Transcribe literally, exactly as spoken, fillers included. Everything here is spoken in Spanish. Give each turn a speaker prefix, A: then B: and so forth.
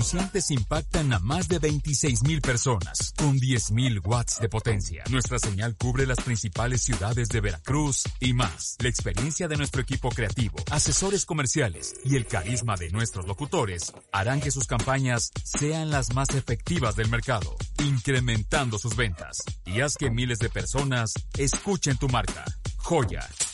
A: Anunciantes impactan a más de veintiséis mil personas con diez mil watts de potencia. Nuestra señal cubre las principales ciudades de Veracruz y más. La experiencia de nuestro equipo creativo, asesores comerciales y el carisma de nuestros locutores harán que sus campañas sean las más efectivas del mercado, incrementando sus ventas. Y haz que miles de personas escuchen tu marca. Joya,